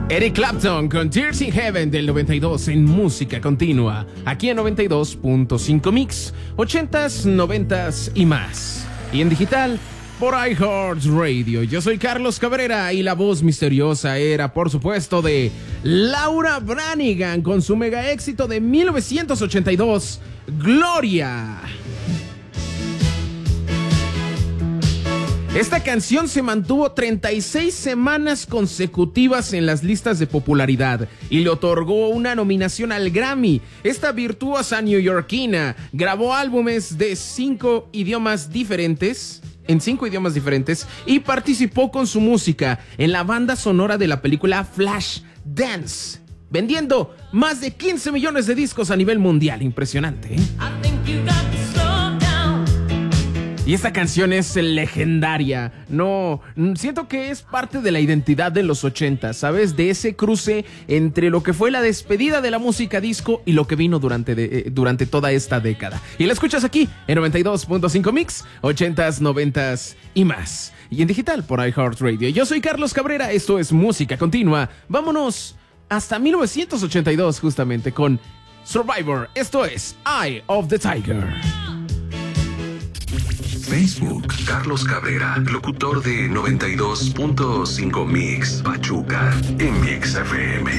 Eric Clapton con Tears in Heaven del 92 en música continua, aquí en 92.5 Mix, 80s, 90s y más. Y en digital, por iHeartRadio. Yo soy Carlos Cabrera y la voz misteriosa era, por supuesto, de Laura Branigan con su mega éxito de 1982, Gloria. Esta canción se mantuvo 36 semanas consecutivas en las listas de popularidad y le otorgó una nominación al Grammy. Esta virtuosa neoyorquina grabó álbumes de 5 idiomas diferentes y participó con su música en la banda sonora de la película Flash Dance, vendiendo más de 15 millones de discos a nivel mundial. Impresionante, ¿eh? Y esta canción es legendaria. No, siento que es parte de la identidad de los 80, ¿sabes? De ese cruce entre lo que fue la despedida de la música disco y lo que vino durante toda esta década. Y la escuchas aquí en 92.5 Mix, 80s, 90s y más. Y en digital por iHeartRadio. Yo soy Carlos Cabrera, esto es Música Continua. Vámonos hasta 1982 justamente con Survivor. Esto es Eye of the Tiger. Facebook, Carlos Cabrera, locutor de 92.5 Mix, Pachuca, en Mix FM.